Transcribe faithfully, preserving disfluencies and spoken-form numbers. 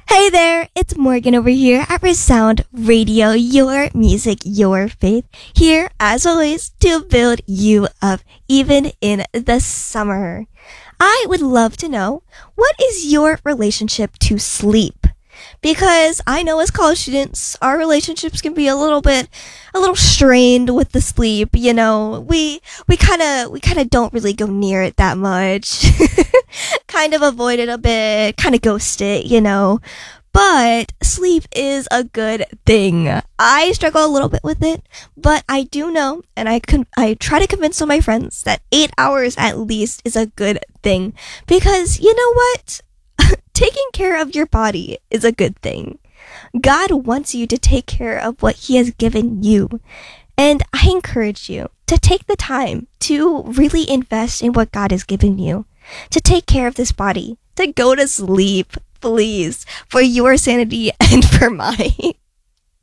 Hey there, it's Morgan over here at Resound Radio, your music, your faith. Here, as always, to build you up, even in the summer. I would love to know, what is your relationship to sleep? Because I know as college students, our relationships can be a little bit, a little strained with the sleep. You know, we we kind of we kind of don't really go near it that much. Kind of avoid it a bit, kind of ghost it, you know. But sleep is a good thing. I struggle a little bit with it, but I do know, and I con- I try to convince all my friends that eight hours at least is a good thing. Because you know what? Taking care of your body is a good thing. God wants you to take care of what He has given you. And I encourage you to take the time to really invest in what God has given you. To take care of this body. To go to sleep, please. For your sanity and for mine.